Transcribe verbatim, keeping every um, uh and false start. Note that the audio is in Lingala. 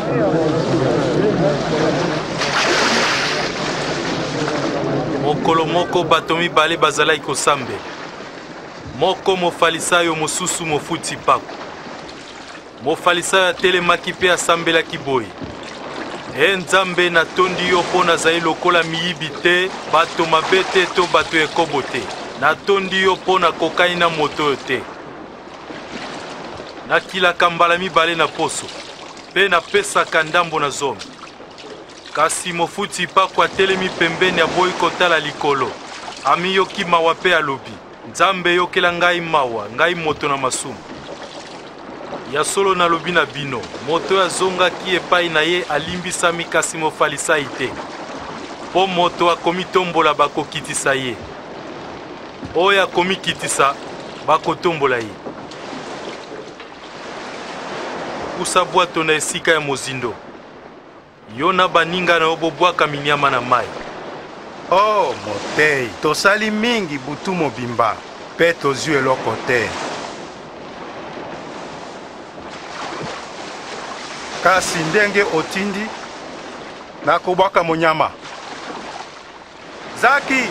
Mokolo moko bato mibale bazalaki kosambe. Moko mofalisayo mosusu mofuti pako. Mofalisayo atelemaki mpe asambelaki boye. E Nzambe natondi yo mpo nazali lokola miyibi te, bato mabe te to bato ekobo te. Natondi yo mpo nakokani na moto oyo te. Nakilaka mbala mibale na poso, mpe napesaka ndambo na zomi. Kasi mofuti pako atelemi pembeni aboyi kotala likolo. Amiyoki mawa mpe alobi, Nzambe yokela ngai mawa, ngai moto na masumu. Ya solo nalobi na bino, moto oyo azongaki epai na ye alimbisami kasi mofalisayi te. Po moto akomitombola bakokitisa ye. Oyo akomikitisa bakotombola ye. Kusa bwato na esika ya mozindo. Yo na baninga na yo bobwaka minyama na mai. Oh Motei, tosali mingi butu mobimba, pe tozwi eloko te. Kasi ndenge otindi, nakobwaka monyama. Zaki!